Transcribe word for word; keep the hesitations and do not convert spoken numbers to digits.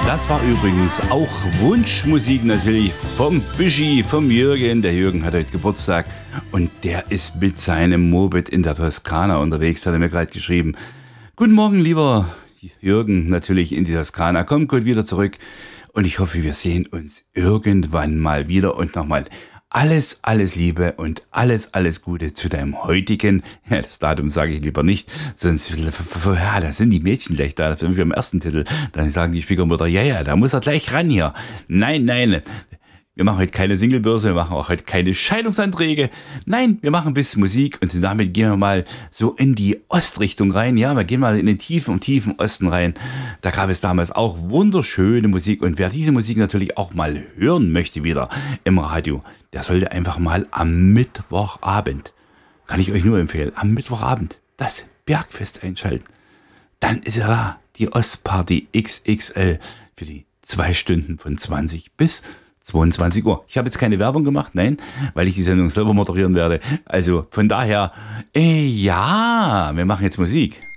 Das war übrigens auch Wunschmusik natürlich vom Büschi, vom Jürgen. Der Jürgen hat heute Geburtstag und der ist mit seinem Moped in der Toskana unterwegs, hat er mir gerade geschrieben. Guten Morgen, lieber Jürgen, natürlich in die Toskana. Komm gut wieder zurück und ich hoffe, wir sehen uns irgendwann mal wieder und nochmal alles, alles Liebe und alles, alles Gute zu deinem heutigen, ja, das Datum sage ich lieber nicht, sonst, ja, da sind die Mädchen gleich da, da sind wir im ersten Titel, dann sagen die Schwiegermutter, ja, ja, da muss er gleich ran hier. Nein, nein, wir machen heute keine Singlebörse, wir machen auch heute keine Scheidungsanträge. Nein, wir machen ein bisschen Musik und damit gehen wir mal so in die Ostrichtung rein. Ja, wir gehen mal in den tiefen, tiefen Osten rein. Da gab es damals auch wunderschöne Musik und wer diese Musik natürlich auch mal hören möchte wieder im Radio, der sollte einfach mal am Mittwochabend, kann ich euch nur empfehlen, am Mittwochabend das Bergfest einschalten. Dann ist ja da die Ostparty X X L für die zwei Stunden von zwanzig bis zweiundzwanzig Uhr. Ich habe jetzt keine Werbung gemacht, nein, weil ich die Sendung selber moderieren werde. Also von daher, äh, ja, wir machen jetzt Musik.